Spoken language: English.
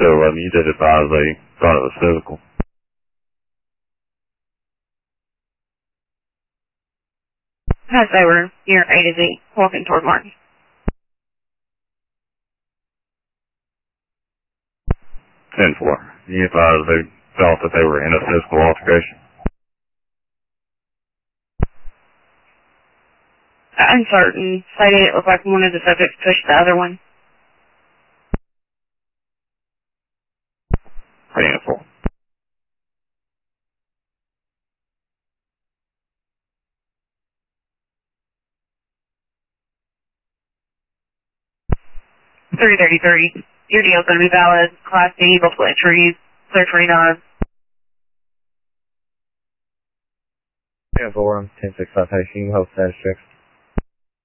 you did advise they thought it was physical. As they were near A to Z, walking toward Martin. 10-4. You advised they felt that they were in a physical altercation. Uncertain. Stated it looked like one of the subjects pushed the other one. 10-4. .333. Your deal's going to be valid. Class D, multiple entries. Clear 29. 10-4, 10-6 citation. You hold status checks.